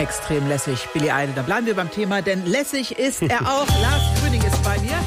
extrem lässig. Billy Idol, da bleiben wir beim Thema, denn lässig ist er auch. Lars Grüning ist bei mir.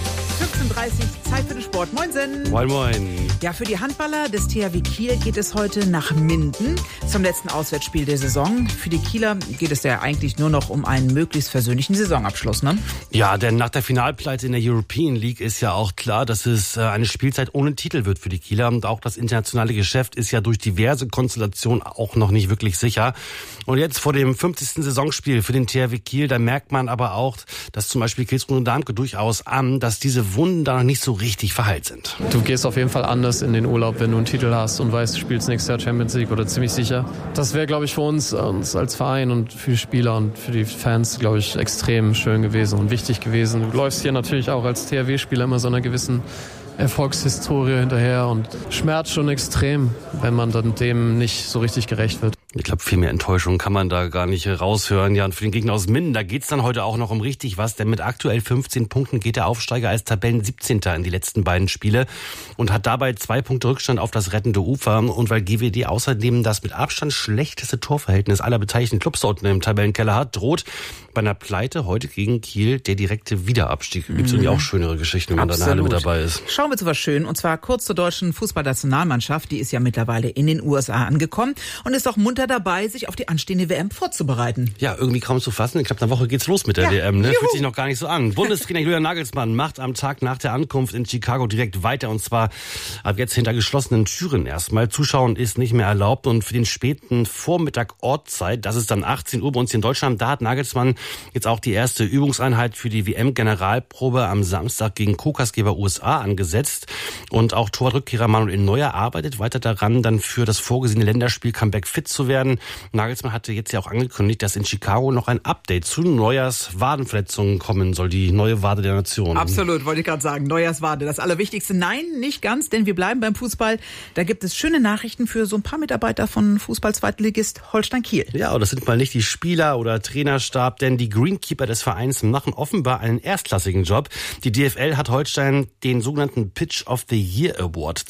15:30 Zeit für den Sport. Moinsen. Moin, moin. Ja, für die Handballer des THW Kiel geht es heute nach Minden zum letzten Auswärtsspiel der Saison. Für die Kieler geht es ja eigentlich nur noch um einen möglichst versöhnlichen Saisonabschluss, ne? Ja, denn nach der Finalpleite in der European League ist ja auch klar, dass es eine Spielzeit ohne Titel wird für die Kieler. Und auch das internationale Geschäft ist ja durch diverse Konstellationen auch noch nicht wirklich sicher. Und jetzt vor dem 50. Saisonspiel für den THW Kiel, da merkt man aber auch, dass zum Beispiel Kielsrud und Darmke durchaus an, dass diese Wunden da noch nicht so richtig verheilt sind. Du gehst auf jeden Fall anders in den Urlaub, wenn du einen Titel hast und weißt, du spielst nächstes Jahr Champions League oder ziemlich sicher. Das wäre, glaube ich, für uns als Verein und für die Spieler und für die Fans, glaube ich, extrem schön gewesen und wichtig gewesen. Du läufst hier natürlich auch als THW-Spieler immer so einer gewissen Erfolgshistorie hinterher und schmerzt schon extrem, wenn man dann dem nicht so richtig gerecht wird. Ich glaube, viel mehr Enttäuschung kann man da gar nicht raushören. Ja, und für den Gegner aus Minden, da geht's dann heute auch noch um richtig was, denn mit aktuell 15 Punkten geht der Aufsteiger als Tabellen 17. in die letzten beiden Spiele und hat dabei 2 Punkte Rückstand auf das rettende Ufer. Und weil GWD außerdem das mit Abstand schlechteste Torverhältnis aller beteiligten Clubs dort im Tabellenkeller hat, droht bei einer Pleite heute gegen Kiel der direkte Wiederabstieg. Gibt's irgendwie auch schönere Geschichten, wenn man da in der Halle mit dabei ist. Schauen wir zu was Schönen, und zwar kurz zur deutschen Fußballnationalmannschaft. Die ist ja mittlerweile in den USA angekommen und ist auch munter dabei, sich auf die anstehende WM vorzubereiten. Ja, irgendwie kaum zu fassen. Ich glaube, eine Woche geht's los mit der WM. Ne? Fühlt sich noch gar nicht so an. Bundestrainer Julian Nagelsmann macht am Tag nach der Ankunft in Chicago direkt weiter, und zwar ab jetzt hinter geschlossenen Türen erstmal. Zuschauen ist nicht mehr erlaubt, und für den späten Vormittag Ortszeit, das ist dann 18 Uhr bei uns in Deutschland, da hat Nagelsmann jetzt auch die erste Übungseinheit für die WM-Generalprobe am Samstag gegen Co-Gastgeber USA angesetzt. Und auch Torwartrückkehrer Manuel Neuer arbeitet weiter daran, dann für das vorgesehene Länderspiel-Comeback fit zu werden. Nagelsmann hatte jetzt ja auch angekündigt, dass in Chicago noch ein Update zu Neuers Wadenverletzungen kommen soll, die neue Wade der Nation. Absolut, wollte ich gerade sagen. Neuers Wade, das Allerwichtigste. Nein, nicht ganz, denn wir bleiben beim Fußball. Da gibt es schöne Nachrichten für so ein paar Mitarbeiter von Fußball-Zweitligist Holstein Kiel. Ja, und das sind mal nicht die Spieler oder Trainerstab, denn die Greenkeeper des Vereins machen offenbar einen erstklassigen Job. Die DFL hat Holstein den sogenannten Pitch of the Year Award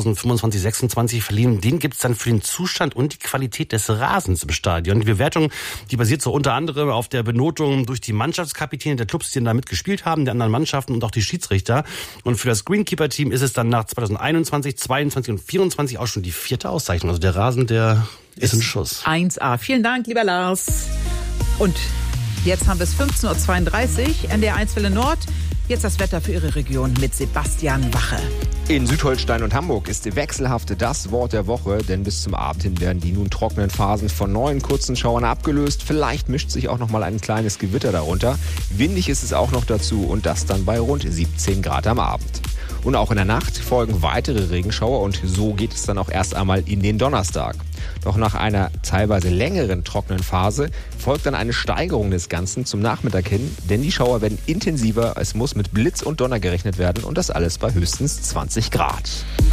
2025-26 verliehen. Den gibt's dann für den Zustand und die Qualität des Rasens im Stadion. Die Bewertung, die basiert so unter anderem auf der Benotung durch die Mannschaftskapitäne der Clubs, die da mitgespielt haben, der anderen Mannschaften und auch die Schiedsrichter. Und für das Greenkeeper-Team ist es dann nach 2021, 22 und 24 auch schon die 4. Auszeichnung. Also der Rasen, der ist in Schuss. 1A. Vielen Dank, lieber Lars. Und jetzt haben wir es 15:32 Uhr, NDR 1 Welle Nord. Jetzt das Wetter für Ihre Region mit Sebastian Wache. In Südholstein und Hamburg ist wechselhaft das Wort der Woche, denn bis zum Abend hin werden die nun trockenen Phasen von neuen kurzen Schauern abgelöst. Vielleicht mischt sich auch noch mal ein kleines Gewitter darunter. Windig ist es auch noch dazu, und das dann bei rund 17 Grad am Abend. Und auch in der Nacht folgen weitere Regenschauer, und so geht es dann auch erst einmal in den Donnerstag. Doch nach einer teilweise längeren trockenen Phase folgt dann eine Steigerung des Ganzen zum Nachmittag hin, denn die Schauer werden intensiver, es muss mit Blitz und Donner gerechnet werden, und das alles bei höchstens 20 Grad.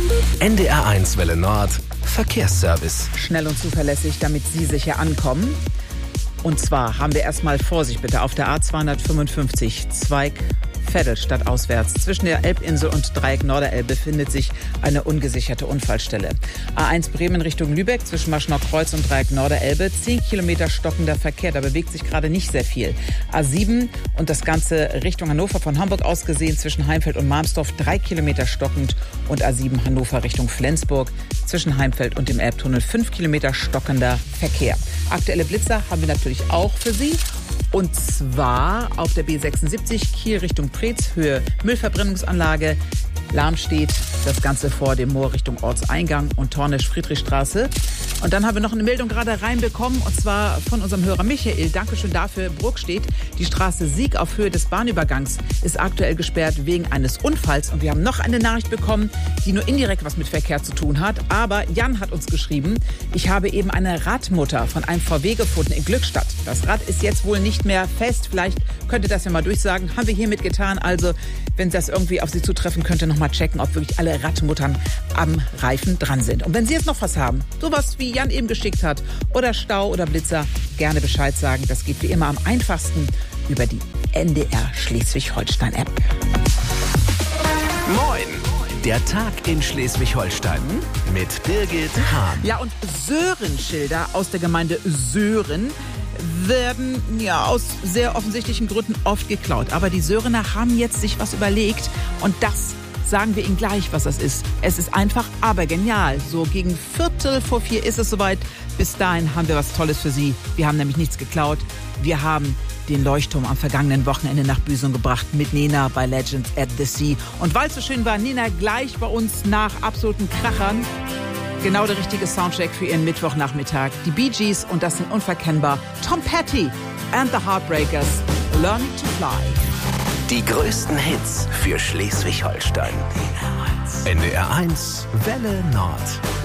NDR 1 Welle Nord, Verkehrsservice. Schnell und zuverlässig, damit Sie sicher ankommen. Und zwar haben wir erstmal Vorsicht bitte auf der A255 Zweig Veddel stadtauswärts. Zwischen der Elbinsel und Dreieck Norderelbe befindet sich eine ungesicherte Unfallstelle. A1 Bremen Richtung Lübeck zwischen Maschenau Kreuz und Dreieck Norderelbe. 10 Kilometer stockender Verkehr, da bewegt sich gerade nicht sehr viel. A7 und das Ganze Richtung Hannover von Hamburg aus gesehen zwischen Heimfeld und Marmsdorf 3 Kilometer stockend. Und A7 Hannover Richtung Flensburg zwischen Heimfeld und dem Elbtunnel 5 Kilometer stockender Verkehr. Aktuelle Blitzer haben wir natürlich auch für Sie. Und zwar auf der B76 Kiel Richtung Preetz, Höhe Müllverbrennungsanlage. Lärm steht, das Ganze vor dem Moor Richtung Ortseingang und Tornisch-Friedrichstraße. Und dann haben wir noch eine Meldung gerade reinbekommen, und zwar von unserem Hörer Michael. Dankeschön dafür. Bruckstedt, die Straße Sieg auf Höhe des Bahnübergangs ist aktuell gesperrt wegen eines Unfalls. Und wir haben noch eine Nachricht bekommen, die nur indirekt was mit Verkehr zu tun hat. Aber Jan hat uns geschrieben, ich habe eben eine Radmutter von einem VW gefunden in Glückstadt. Das Rad ist jetzt wohl nicht mehr fest. Vielleicht könnt ihr das ja mal durchsagen. Haben wir hiermit getan. Also, wenn das irgendwie auf Sie zutreffen könnte, noch mal checken, ob wirklich alle Radmuttern am Reifen dran sind. Und wenn Sie jetzt noch was haben, sowas wie Jan eben geschickt hat, oder Stau oder Blitzer, gerne Bescheid sagen. Das geht wie immer am einfachsten über die NDR Schleswig-Holstein-App. Moin! Der Tag in Schleswig-Holstein mit Birgit Hahn. Ja, und Sören Schilder aus der Gemeinde Sören werden ja aus sehr offensichtlichen Gründen oft geklaut. Aber die Sörener haben jetzt sich was überlegt und das sagen wir Ihnen gleich, was das ist. Es ist einfach, aber genial. So gegen 3:45 ist es soweit. Bis dahin haben wir was Tolles für Sie. Wir haben nämlich nichts geklaut. Wir haben den Leuchtturm am vergangenen Wochenende nach Büsum gebracht mit Nena bei Legends at the Sea. Und weil es so schön war, Nena gleich bei uns nach absoluten Krachern. Genau der richtige Soundtrack für Ihren Mittwochnachmittag. Die Bee Gees und das sind unverkennbar Tom Petty and the Heartbreakers. Learn to Fly. Die größten Hits für Schleswig-Holstein. NDR 1 Welle Nord.